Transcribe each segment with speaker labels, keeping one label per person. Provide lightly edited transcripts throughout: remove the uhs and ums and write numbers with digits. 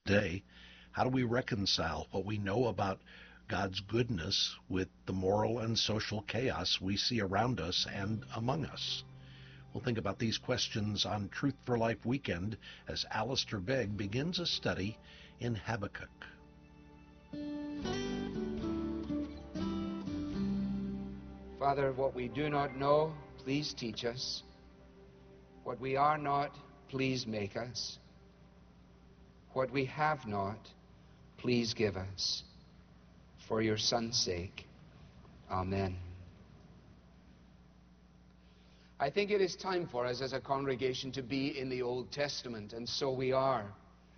Speaker 1: today. How do we reconcile what we know about God's goodness with the moral and social chaos we see around us and among us? We'll think about these questions on Truth for Life Weekend as Alistair Begg begins a study in Habakkuk.
Speaker 2: Father, what we do not know, please teach us. What we are not, please make us. What we have not, please give us. For your Son's sake. Amen. I think it is time for us as a congregation to be in the Old Testament, and so we are.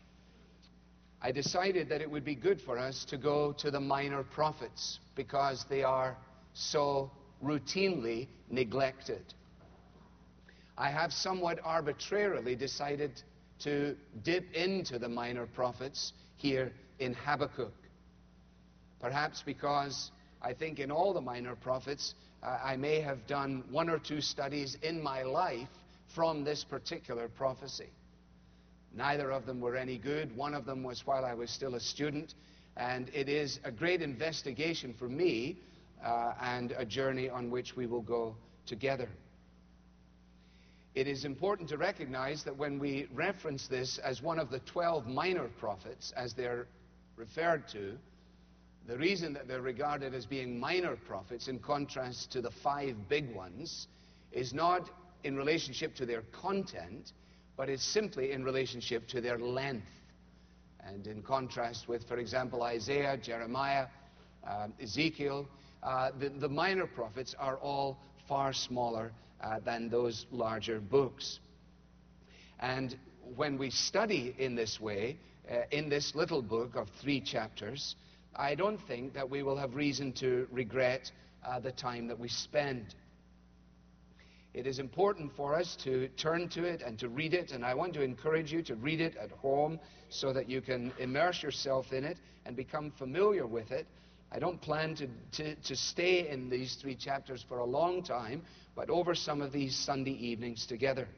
Speaker 2: I decided that it would be good for us to go to the minor prophets because they are so routinely neglected. I have somewhat arbitrarily decided to dip into the minor prophets here in Habakkuk. Perhaps because I think in all the minor prophets, I may have done one or two studies in my life from this particular prophecy. Neither of them were any good. One of them was while I was still a student, and it is a great investigation for me and a journey on which we will go together. It is important to recognize that when we reference this as one of the 12 minor prophets, as they're referred to, the reason that they're regarded as being minor prophets in contrast to the 5 big ones is not in relationship to their content, but it's simply in relationship to their length. And in contrast with, for example, Isaiah, Jeremiah, Ezekiel, the minor prophets are all far smaller than those larger books. And when we study in this way, in this little book of 3 chapters, I don't think that we will have reason to regret the time that we spend. It is important for us to turn to it and to read it, and I want to encourage you to read it at home so that you can immerse yourself in it and become familiar with it. I don't plan to stay in these 3 chapters for a long time, but over some of these Sunday evenings together.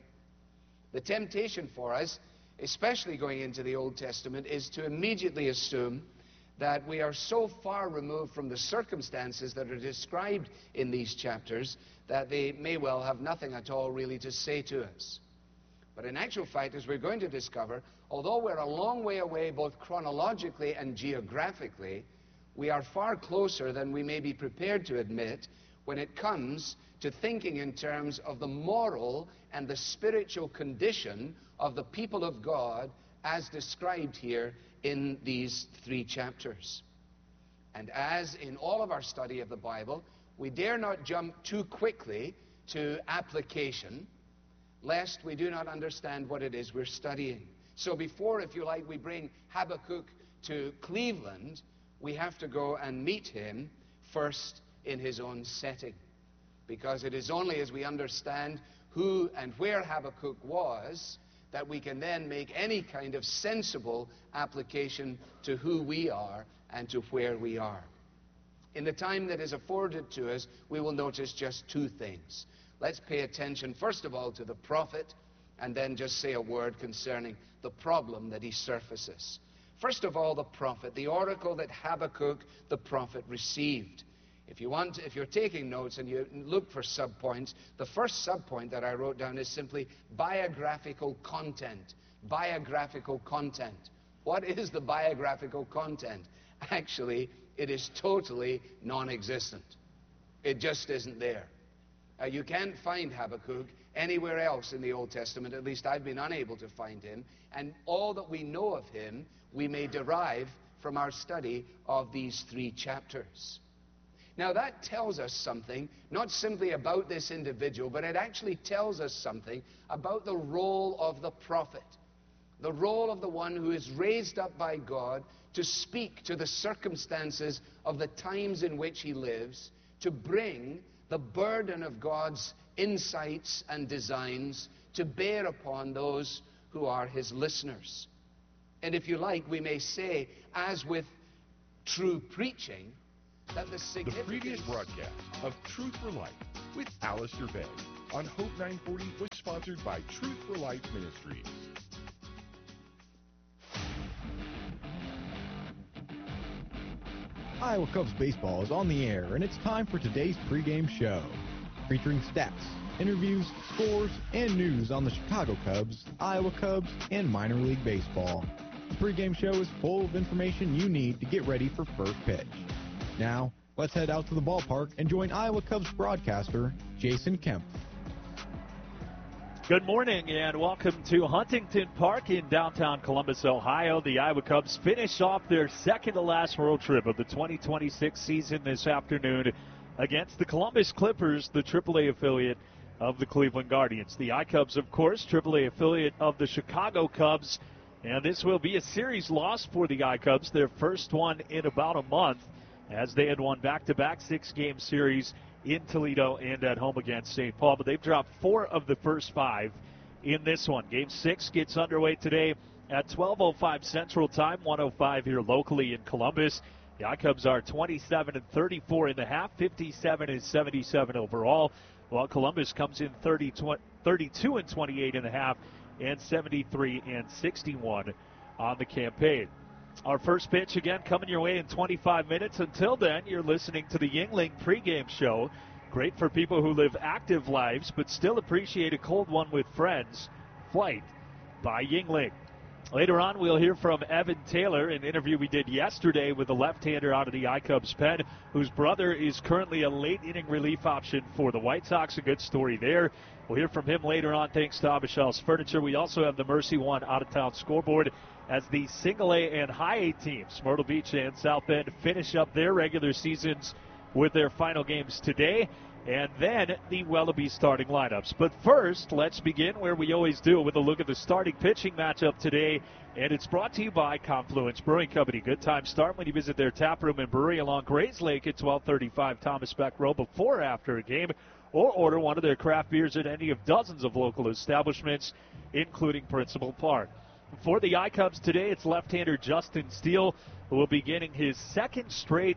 Speaker 2: The temptation for us, especially going into the Old Testament, is to immediately assume that we are so far removed from the circumstances that are described in these chapters that they may well have nothing at all really to say to us. But in actual fact, as we're going to discover, although we're a long way away both chronologically and geographically, we are far closer than we may be prepared to admit when it comes to thinking in terms of the moral and the spiritual condition of the people of God as described here in these 3 chapters. And as in all of our study of the Bible, we dare not jump too quickly to application, lest we do not understand what it is we're studying. So before, if you like, we bring Habakkuk to Cleveland, we have to go and meet him first in his own setting. Because it is only as we understand who and where Habakkuk was that we can then make any kind of sensible application to who we are and to where we are. In the time that is afforded to us, we will notice just 2 things. Let's pay attention, first of all, to the prophet, and then just say a word concerning the problem that he surfaces. First of all, the prophet, the oracle that Habakkuk the prophet received. If you're taking notes and you look for subpoints, the first subpoint that I wrote down is simply biographical content. Biographical content. What is the biographical content? Actually, it is totally non-existent. It just isn't there. You can't find Habakkuk anywhere else in the Old Testament. At least I've been unable to find him. And all that we know of him, we may derive from our study of these 3 chapters. Now that tells us something, not simply about this individual, but it actually tells us something about the role of the prophet. The role of the one who is raised up by God to speak to the circumstances of the times in which he lives, to bring the burden of God's insights and designs to bear upon those who are his listeners. And if you like, we may say, as with true preaching, that
Speaker 3: the previous broadcast of Truth for Life with Alistair Begg on Hope 940 was sponsored by Truth for Life Ministries.
Speaker 4: Iowa Cubs baseball is on the air, and it's time for today's pregame show, featuring stats, interviews, scores, and news on the Chicago Cubs, Iowa Cubs, and minor league baseball. The pregame show is full of information you need to get ready for first pitch. Now, let's head out to the ballpark and join Iowa Cubs broadcaster Jason Kemp.
Speaker 5: Good morning and welcome to Huntington Park in downtown Columbus, Ohio. The Iowa Cubs finish off their second-to-last road trip of the 2026 season this afternoon against the Columbus Clippers, the AAA affiliate of the Cleveland Guardians. The iCubs, of course, AAA affiliate of the Chicago Cubs, and this will be a series loss for the iCubs, their first one in about a month, as they had won back-to-back six-game series in Toledo and at home against St. Paul. But they've dropped 4 of the first 5 in this one. Game 6 gets underway today at 12:05 Central Time, 1:05 here locally in Columbus. The iCubs are 27-34 in the half, 57-77 overall, while Columbus comes in 32-28 in the half and 73-61 on the campaign. Our first pitch, again, coming your way in 25 minutes. Until then, you're listening to the Yuengling pregame show. Great for people who live active lives, but still appreciate a cold one with friends. Flight by Yuengling. Later on, we'll hear from Evan Taylor, an interview we did yesterday with a left-hander out of the iCubs pen, whose brother is currently a late-inning relief option for the White Sox. A good story there. We'll hear from him later on, thanks to Abishal's Furniture. We also have the Mercy One out-of-town scoreboard as the single-A and high-A teams, Myrtle Beach and South Bend, finish up their regular seasons with their final games today, and then the Wellaby starting lineups. But first, let's begin where we always do, with a look at the starting pitching matchup today, and it's brought to you by Confluence Brewing Company. Good time start when you visit their tap room and brewery along Grays Lake at 1235 Thomas Beck Road before or after a game, or order one of their craft beers at any of dozens of local establishments, including Principal Park. For the iCubs today, it's left-hander Justin Steele, who will be getting his second straight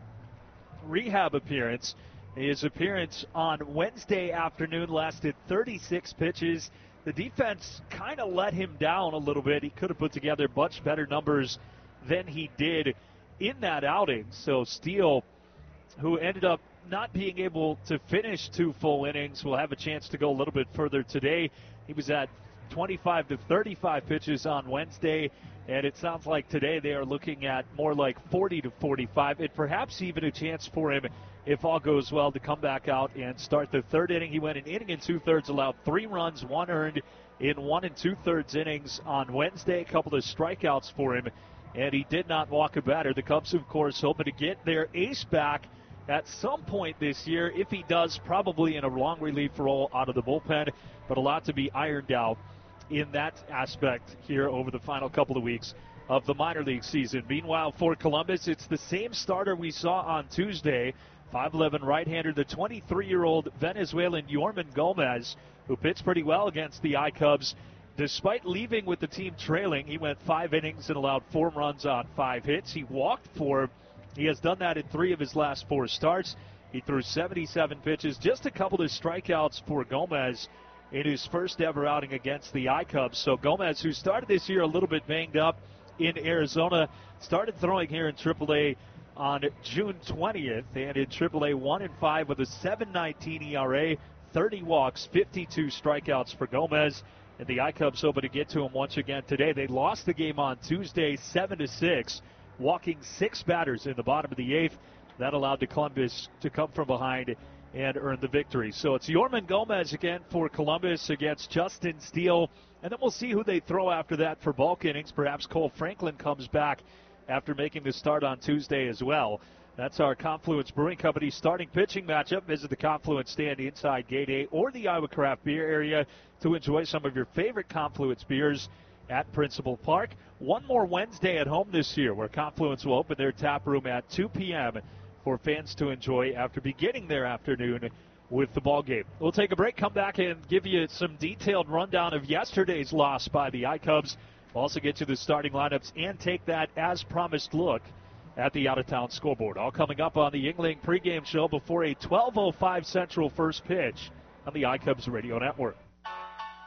Speaker 5: rehab appearance. His appearance on Wednesday afternoon lasted 36 pitches. The defense kind of let him down a little bit. He could have put together much better numbers than he did in that outing. So Steele, who ended up not being able to finish 2 full innings, will have a chance to go a little bit further today. He was at 25 to 35 pitches on Wednesday, and it sounds like today they are looking at more like 40 to 45, and perhaps even a chance for him, if all goes well, to come back out and start the third inning. He went an inning and 2/3, allowed 3 runs, 1 earned in 1 2/3 innings on Wednesday. A couple of strikeouts for him, and he did not walk a batter. The Cubs, of course, hoping to get their ace back at some point this year. If he does, probably in a long relief role out of the bullpen, but a lot to be ironed out in that aspect here over the final couple of weeks of the minor league season. Meanwhile, for Columbus, it's the same starter we saw on Tuesday, 5'11" right-hander, the 23-year-old Venezuelan Yorman Gomez, who pitched pretty well against the iCubs. Despite leaving with the team trailing, he went 5 innings and allowed 4 runs on 5 hits. He walked 4. He has done that in 3 of his last 4 starts. He threw 77 pitches, just a couple of strikeouts for Gomez in his first ever outing against the iCubs. So Gomez, who started this year a little bit banged up in Arizona, started throwing here in AAA on June 20th, and in AAA 1-5 with a 7.19 ERA, 30 walks, 52 strikeouts for Gomez. And the iCubs hoping to get to him once again today. They lost the game on Tuesday 7-6, walking 6 batters in the bottom of the 8th. That allowed the Columbus to come from behind and earn the victory. So it's Yorman Gomez again for Columbus against Justin Steele. And then we'll see who they throw after that for bulk innings. Perhaps Cole Franklin comes back after making the start on Tuesday as well. That's our Confluence Brewing Company starting pitching matchup. Visit the Confluence stand inside Gate A or the Iowa Craft Beer area to enjoy some of your favorite Confluence beers at Principal Park. One more Wednesday at home this year, where Confluence will open their tap room at 2 p.m. for fans to enjoy after beginning their afternoon with the ball game. We'll take a break, come back, and give you some detailed rundown of yesterday's loss by the iCubs. We'll also get to the starting lineups and take that as promised look at the out-of-town scoreboard. All coming up on the Yuengling pregame show before a 12:05 Central first pitch on the iCubs Radio Network.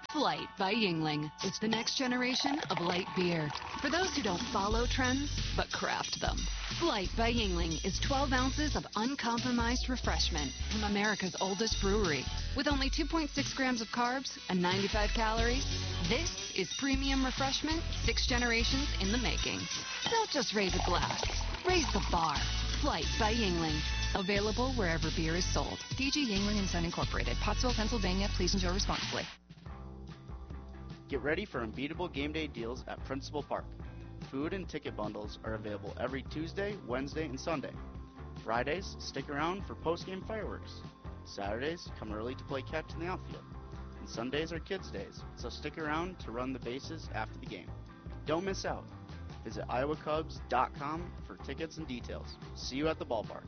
Speaker 6: Flight by Yuengling. It's the next generation of light beer. For those who don't follow trends, but craft them. Flight by Yuengling is 12 ounces of uncompromised refreshment from America's oldest brewery. With only 2.6 grams of carbs and 95 calories, this is premium refreshment 6 generations in the making. Don't just raise a glass. Raise the bar. Flight by Yuengling. Available wherever beer is sold. DG Yuengling & Son Incorporated. Pottsville, Pennsylvania. Please enjoy responsibly.
Speaker 7: Get ready for unbeatable game day deals at Principal Park. Food and ticket bundles are available every Tuesday, Wednesday, and Sunday. Fridays, stick around for post-game fireworks. Saturdays, come early to play catch in the outfield. And Sundays are kids' days, so stick around to run the bases after the game. Don't miss out. Visit iowacubs.com for tickets and details. See you at the ballpark.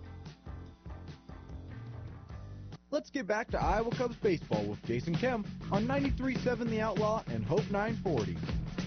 Speaker 4: Let's get back to Iowa Cubs baseball with Jason Kemp on 93.7 The Outlaw and Hope 940.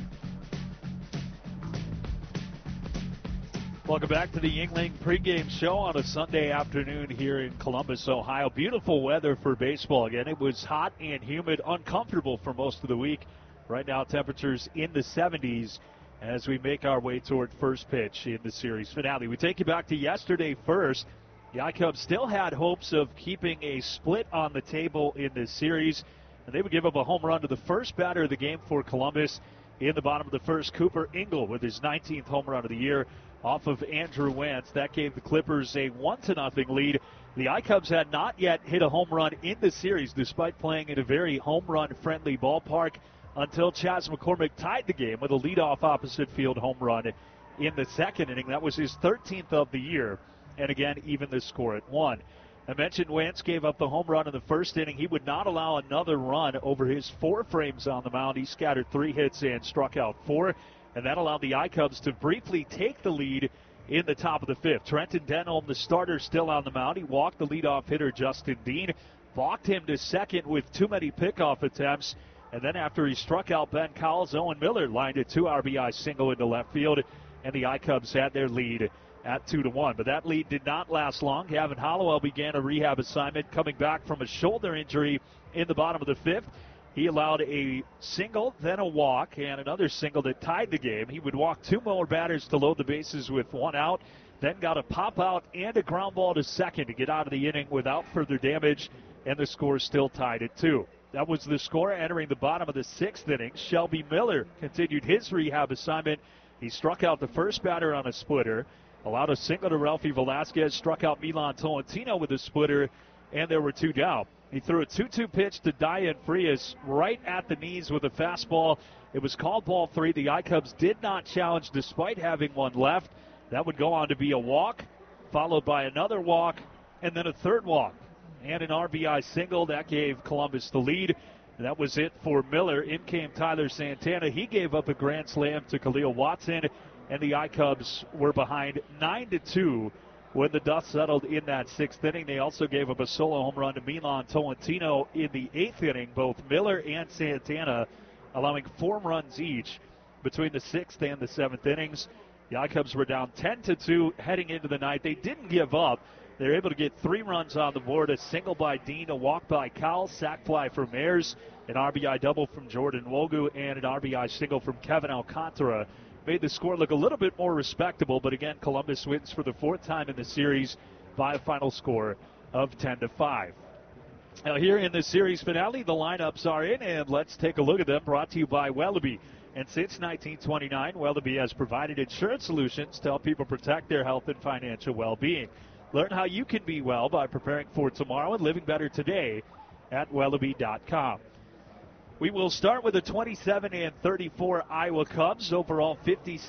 Speaker 5: Welcome back to the Yuengling pregame show on a Sunday afternoon here in Columbus, Ohio. Beautiful weather for baseball again. It was hot and humid, uncomfortable for most of the week. Right now, temperatures in the 70s as we make our way toward first pitch in the series finale. We take you back to yesterday first. The I-Cubs still had hopes of keeping a split on the table in this series, and they would give up a home run to the first batter of the game for Columbus in the bottom of the first, Cooper Ingle, with his 19th home run of the year off of Andrew Wentz. That gave the Clippers a 1-0 lead. The I-Cubs had not yet hit a home run in the series, despite playing in a very home run-friendly ballpark, until Chas McCormick tied the game with a leadoff opposite field home run in the second inning. That was his 13th of the year. And again, even the score at 1. I mentioned Wentz gave up the home run in the first inning. He would not allow another run over his 4 frames on the mound. He scattered 3 hits and struck out 4, and that allowed the I-Cubs to briefly take the lead in the top of the 5th. Trenton Denholm, the starter, still on the mound. He walked the leadoff hitter Justin Dean, balked him to second with too many pickoff attempts, and then after he struck out Ben Cowles, Owen Miller lined a 2 RBI single into left field, and the I-Cubs had their lead at 2-1. But that lead did not last long. Gavin Hollowell began a rehab assignment coming back from a shoulder injury in the bottom of the 5th. He allowed a single, then a walk, and another single that tied the game. He would walk 2 more batters to load the bases with 1 out, then got a pop out and a ground ball to second to get out of the inning without further damage, and the score still tied at 2. That was the score entering the bottom of the 6th inning. Shelby Miller continued his rehab assignment. He struck out the first batter on a splitter, allowed a single to Ralphie Velasquez, struck out Milan Tolentino with a splitter, and there were 2 down. He threw a 2-2 pitch to Dayan Frias right at the knees with a fastball. It was called ball 3. The I-Cubs did not challenge despite having 1 left. That would go on to be a walk, followed by another walk, and then a 3rd walk. And an RBI single. That gave Columbus the lead. That was it for Miller. In came Tyler Santana. He gave up a grand slam to Khalil Watson, and the I-Cubs were behind 9-2 when the dust settled in that 6th inning. They also gave up a solo home run to Milan Tolentino in the 8th inning, both Miller and Santana allowing 4 runs each between the 6th and the 7th innings. The I-Cubs were down 10-2 heading into the ninth. They didn't give up. They were able to get 3 runs on the board, a single by Dean, a walk by Cowles, sac fly from Ayers, an RBI double from Jordan Wogu, and an RBI single from Kevin Alcantara. Made the score look a little bit more respectable, but again, Columbus wins for the 4th time in the series by a final score of 10-5. Now here in the series finale, the lineups are in, and let's take a look at them, brought to you by Wellaby. And since 1929, Wellaby has provided insurance solutions to help people protect their health and financial well-being. Learn how you can be well by preparing for tomorrow and living better today at Wellaby.com. We will start with the 27-34 Iowa Cubs. Overall,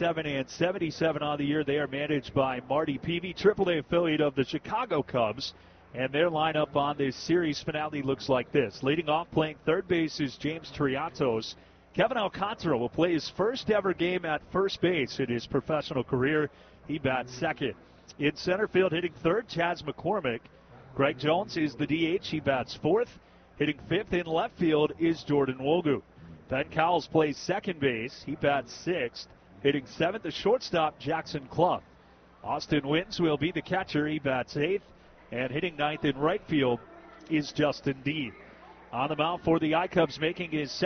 Speaker 5: 57-77 on the year. They are managed by Marty Peavy, AAA affiliate of the Chicago Cubs. And their lineup on this series finale looks like this. Leading off, playing third base is James Triatos. Kevin Alcantara will play his first ever game at first base in his professional career. He bats second. In center field, hitting third, Chas McCormick. Greg Jones is the DH. He bats fourth. Hitting fifth in left field is Jordan Wogu. Ben Cowles plays second base. He bats sixth. Hitting seventh, the shortstop, Jackson Clough. Austin Wins will be the catcher. He bats eighth. And hitting ninth in right field is Justin Dean. On the mound for the I-Cubs, making his